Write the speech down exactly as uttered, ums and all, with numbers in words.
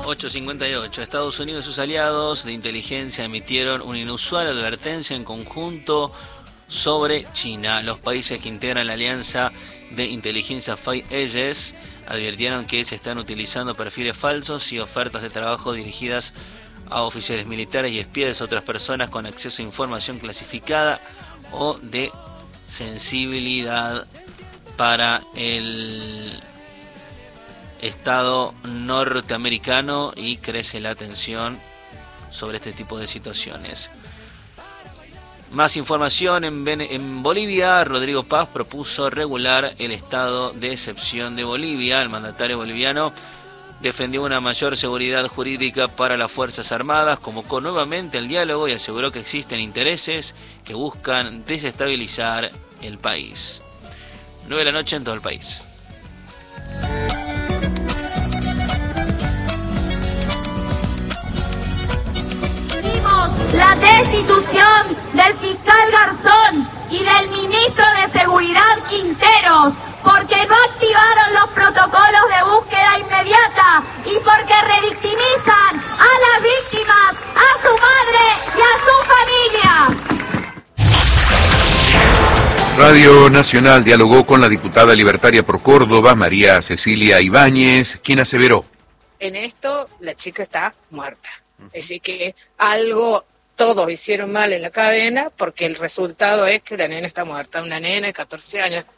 ocho cincuenta y ocho. Estados Unidos y sus aliados de inteligencia emitieron una inusual advertencia en conjunto sobre China. Los países que integran la alianza de inteligencia Five Eyes advirtieron que se están utilizando perfiles falsos y ofertas de trabajo dirigidas a oficiales militares y espías de otras personas con acceso a información clasificada o de sensibilidad para el Estado norteamericano, y crece la tensión sobre este tipo de situaciones. Más información en, en Bolivia. Rodrigo Paz propuso regular el estado de excepción de Bolivia. El mandatario boliviano defendió una mayor seguridad jurídica para las Fuerzas Armadas, convocó nuevamente el diálogo y aseguró que existen intereses que buscan desestabilizar el país. nueve de la noche en todo el país. La destitución del fiscal Garzón y del ministro de Seguridad Quinteros, porque no activaron los protocolos de búsqueda inmediata y porque revictimizan a las víctimas, a su madre y a su familia. Radio Nacional dialogó con la diputada libertaria por Córdoba, María Cecilia Ibáñez, quien aseveró: en esto la chica está muerta. Así que algo, todos hicieron mal en la cadena, porque el resultado es que la nena está muerta. Una nena de catorce años